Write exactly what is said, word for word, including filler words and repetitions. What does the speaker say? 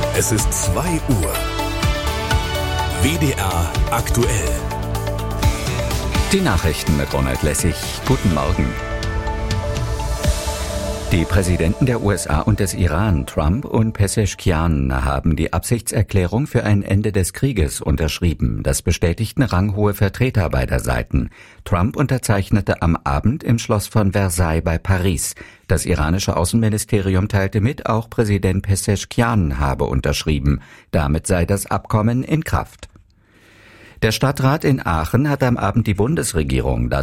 Es ist zwei Uhr. W D R aktuell. Die Nachrichten mit Ronald Lessig. Guten Morgen. Die Präsidenten der U S A und des Iran, Trump und Pezeshkian, haben die Absichtserklärung für ein Ende des Krieges unterschrieben. Das bestätigten ranghohe Vertreter beider Seiten. Trump unterzeichnete am Abend im Schloss von Versailles bei Paris. Das iranische Außenministerium teilte mit, auch Präsident Pezeshkian habe unterschrieben. Damit sei das Abkommen in Kraft. Der Stadtrat in Aachen hat am Abend die Bundesregierung